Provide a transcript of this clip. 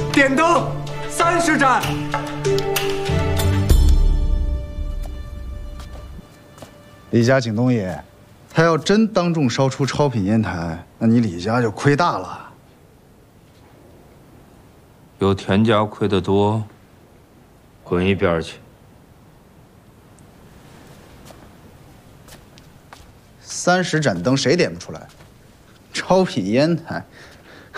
点灯30盏。 李家景东爷，他要真当众烧出超品烟台，那你李家就亏大了。 有田家亏得多，滚一边去。 30盏灯谁点不出来？超品烟台，